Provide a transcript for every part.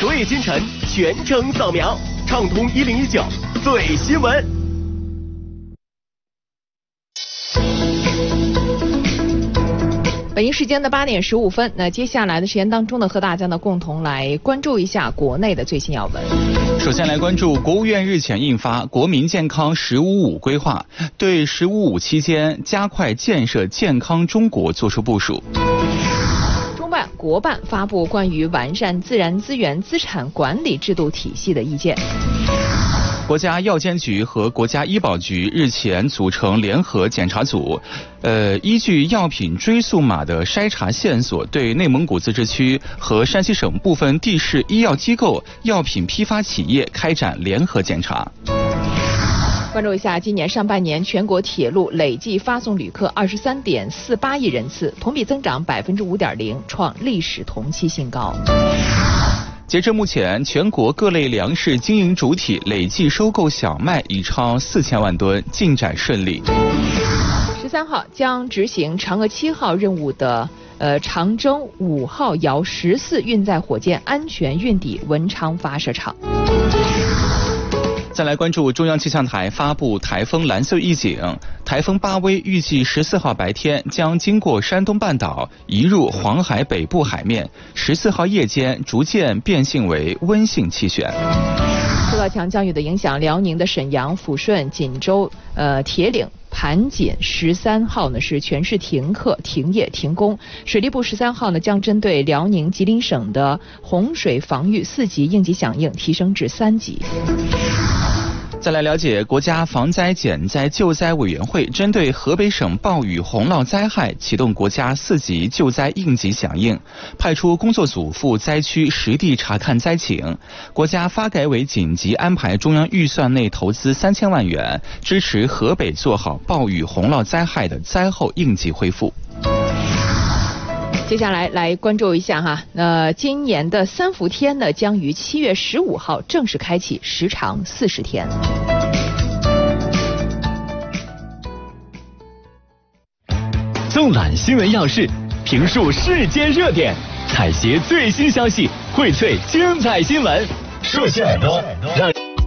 昨夜今晨全程扫描，畅通1019最新闻。 北京时间的8点15分，那接下来的时间当中呢，和大家呢共同来关注一下国内的最新要闻。 首先来关注国务院日前印发《国民健康“15+5”规划》，对“15+5”期间加快建设健康中国作出部署。 中办、国办发布关于完善自然资源资产管理制度体系的意见。 国家药监局和国家医保局日前组成联合检查组，依据药品追溯码的筛查线索，对内蒙古自治区和山西省部分地市医药机构、药品批发企业开展联合检查。 关注一下今年上半年全国铁路累计发送旅客23.48亿人次，同比增长5.0%，创历史同期新高。 截至目前，全国各类粮食经营主体累计收购小麦已超4000万吨，进展顺利。 13号将执行嫦娥7号任务的长征5号遥14运载火箭安全运抵文昌发射场。 再来关注中央气象台发布台风蓝色预警，台风巴威预计14号白天将经过山东半岛，移入黄海北部海面，14号夜间逐渐变性为温性气旋。 受到强降雨的影响，辽宁的沈阳、抚顺、锦州、铁岭、盘锦13号呢是全市停课、停业、停工。水利部13号呢将针对辽宁、吉林省的洪水防御4级应急响应提升至3级。 再来了解，国家防灾减灾救灾委员会针对河北省暴雨洪涝灾害启动国家4级救灾应急响应，派出工作组赴灾区实地查看灾情。国家发改委紧急安排中央预算内投资3000万元，支持河北做好暴雨洪涝灾害的灾后应急恢复。 接下来关注一下哈，今年的3伏天呢将于7月15号正式开启，时长40天。 纵览新闻要事，评述世间热点，采撷最新消息，荟萃精彩新闻。竖起耳朵，让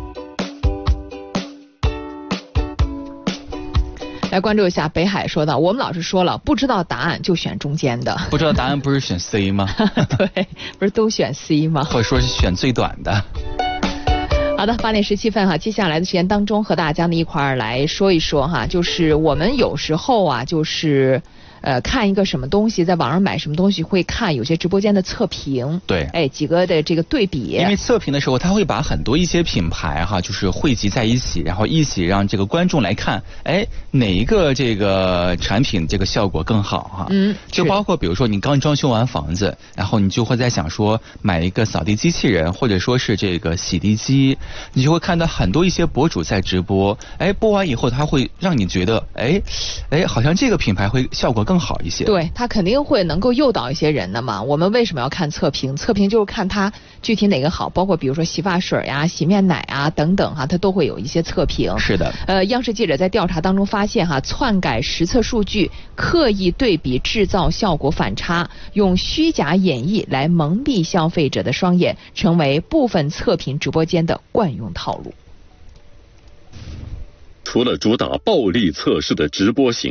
来关注一下北海说道，我们老师说了，不知道答案就选中间的。 不知道答案不是选 C 吗？ 对，不是都选 C 吗？ 或者说是选最短的。 好的，8点17分哈，接下来的时间当中和大家呢一块儿来说一说哈，就是我们有时候啊，就是看一个什么东西，在网上买什么东西，会看有些直播间的测评， 对， 几个的这个对比。 因为测评的时候，他会把很多一些品牌哈，就是汇集在一起，然后一起让这个观众来看，哪一个这个产品这个效果更好哈？就包括比如说你刚装修完房子，然后你就会在想说买一个扫地机器人，或者说是这个洗涤机，你就会看到很多一些博主在直播，播完以后他会让你觉得，好像这个品牌会效果更好一些。 对，他肯定会能够诱导一些人的嘛。我们为什么要看测评？测评就是看它具体哪个好，包括比如说洗发水呀、洗面奶啊等等哈，它都会有一些测评。 是的。 央视记者在调查当中发现哈，篡改实测数据、刻意对比制造效果反差、用虚假演绎来蒙蔽消费者的双眼，成为部分测评直播间的惯用套路。 除了主打暴力测试的直播型